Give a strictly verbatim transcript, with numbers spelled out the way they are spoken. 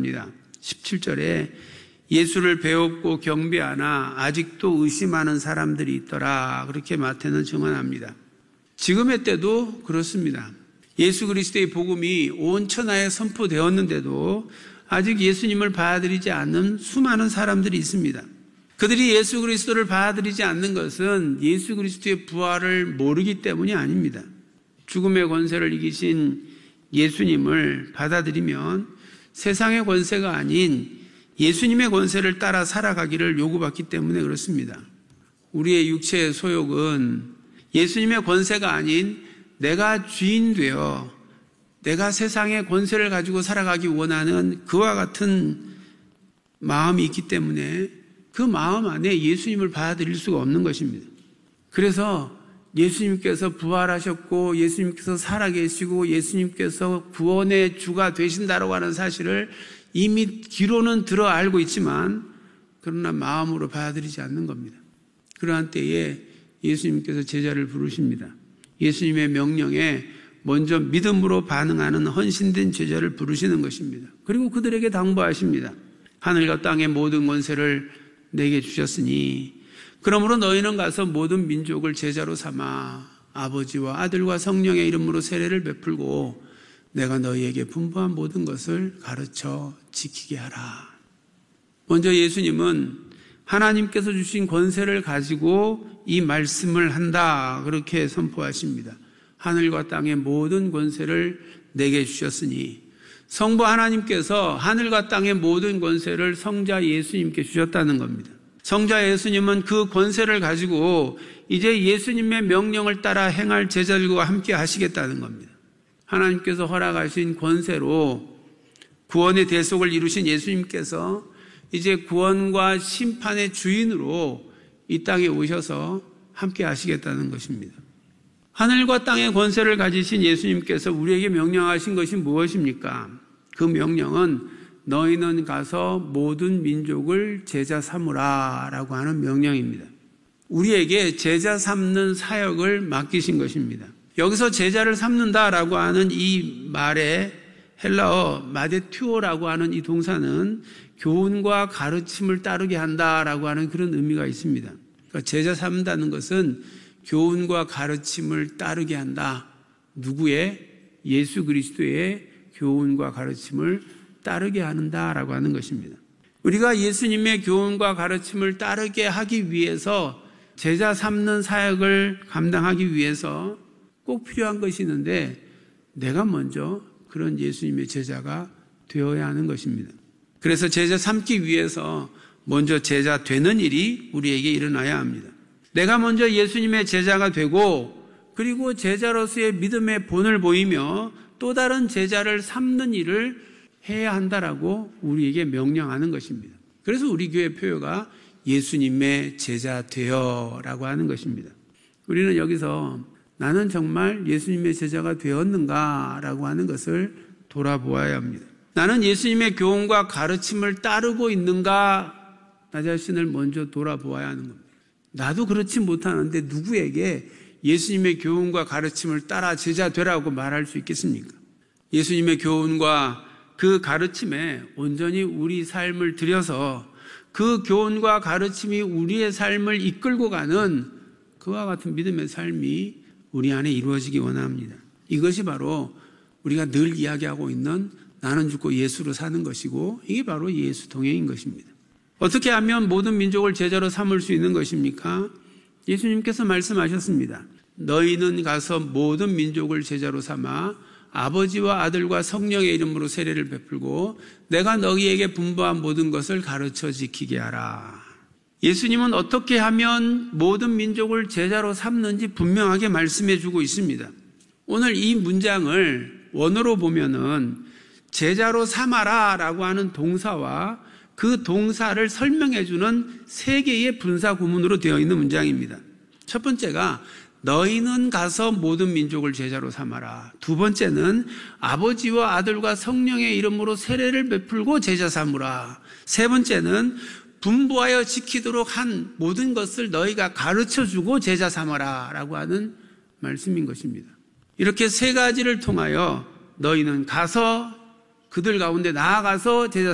증언합니다. 십칠 절에 예수를 배웠고 경배하나 아직도 의심하는 사람들이 있더라. 그렇게 마태는 증언합니다. 지금의 때도 그렇습니다. 예수 그리스도의 복음이 온 천하에 선포되었는데도 아직 예수님을 받아들이지 않는 수많은 사람들이 있습니다. 그들이 예수 그리스도를 받아들이지 않는 것은 예수 그리스도의 부활을 모르기 때문이 아닙니다. 죽음의 권세를 이기신 예수님을 받아들이면 세상의 권세가 아닌 예수님의 권세를 따라 살아가기를 요구받기 때문에 그렇습니다. 우리의 육체의 소욕은 예수님의 권세가 아닌 내가 주인 되어 내가 세상의 권세를 가지고 살아가기 원하는 그와 같은 마음이 있기 때문에 그 마음 안에 예수님을 받아들일 수가 없는 것입니다. 그래서 예수님께서 부활하셨고 예수님께서 살아계시고 예수님께서 구원의 주가 되신다라고 하는 사실을 이미 귀로는 들어 알고 있지만 그러나 마음으로 받아들이지 않는 겁니다. 그러한 때에 예수님께서 제자를 부르십니다. 예수님의 명령에 먼저 믿음으로 반응하는 헌신된 제자를 부르시는 것입니다. 그리고 그들에게 당부하십니다. 하늘과 땅의 모든 권세를 내게 주셨으니 그러므로 너희는 가서 모든 민족을 제자로 삼아 아버지와 아들과 성령의 이름으로 세례를 베풀고 내가 너희에게 분부한 모든 것을 가르쳐 지키게 하라. 먼저 예수님은 하나님께서 주신 권세를 가지고 이 말씀을 한다 그렇게 선포하십니다. 하늘과 땅의 모든 권세를 내게 주셨으니 성부 하나님께서 하늘과 땅의 모든 권세를 성자 예수님께 주셨다는 겁니다. 성자 예수님은 그 권세를 가지고 이제 예수님의 명령을 따라 행할 제자들과 함께 하시겠다는 겁니다. 하나님께서 허락하신 권세로 구원의 대속을 이루신 예수님께서 이제 구원과 심판의 주인으로 이 땅에 오셔서 함께 하시겠다는 것입니다. 하늘과 땅의 권세를 가지신 예수님께서 우리에게 명령하신 것이 무엇입니까? 그 명령은 너희는 가서 모든 민족을 제자 삼으라 라고 하는 명령입니다. 우리에게 제자 삼는 사역을 맡기신 것입니다. 여기서 제자를 삼는다라고 하는 이 말의 헬라어 마데튜오라고 하는 이 동사는 교훈과 가르침을 따르게 한다라고 하는 그런 의미가 있습니다. 그러니까 제자 삼는다는 것은 교훈과 가르침을 따르게 한다. 누구의? 예수 그리스도의 교훈과 가르침을 따르게 한다라고 하는 것입니다. 우리가 예수님의 교훈과 가르침을 따르게 하기 위해서 제자 삼는 사역을 감당하기 위해서 꼭 필요한 것이 있는데 내가 먼저 그런 예수님의 제자가 되어야 하는 것입니다. 그래서 제자 삼기 위해서 먼저 제자 되는 일이 우리에게 일어나야 합니다. 내가 먼저 예수님의 제자가 되고 그리고 제자로서의 믿음의 본을 보이며 또 다른 제자를 삼는 일을 해야 한다라고 우리에게 명령하는 것입니다. 그래서 우리 교회 표어가 예수님의 제자 되어라고 하는 것입니다. 우리는 여기서 나는 정말 예수님의 제자가 되었는가라고 하는 것을 돌아보아야 합니다. 나는 예수님의 교훈과 가르침을 따르고 있는가 나 자신을 먼저 돌아보아야 하는 겁니다. 나도 그렇지 못하는데 누구에게 예수님의 교훈과 가르침을 따라 제자 되라고 말할 수 있겠습니까? 예수님의 교훈과 그 가르침에 온전히 우리 삶을 들여서 그 교훈과 가르침이 우리의 삶을 이끌고 가는 그와 같은 믿음의 삶이 우리 안에 이루어지기 원합니다. 이것이 바로 우리가 늘 이야기하고 있는 나는 죽고 예수로 사는 것이고 이게 바로 예수 동행인 것입니다. 어떻게 하면 모든 민족을 제자로 삼을 수 있는 것입니까? 예수님께서 말씀하셨습니다. 너희는 가서 모든 민족을 제자로 삼아 아버지와 아들과 성령의 이름으로 세례를 베풀고 내가 너희에게 분부한 모든 것을 가르쳐 지키게 하라. 예수님은 어떻게 하면 모든 민족을 제자로 삼는지 분명하게 말씀해 주고 있습니다. 오늘 이 문장을 원어로 보면은 제자로 삼아라 라고 하는 동사와 그 동사를 설명해 주는 세 개의 분사 구문으로 되어 있는 문장입니다. 첫 번째가 너희는 가서 모든 민족을 제자로 삼아라. 두 번째는 아버지와 아들과 성령의 이름으로 세례를 베풀고 제자 삼으라. 세 번째는 분부하여 지키도록 한 모든 것을 너희가 가르쳐주고 제자 삼아라 라고 하는 말씀인 것입니다. 이렇게 세 가지를 통하여 너희는 가서 그들 가운데 나아가서 제자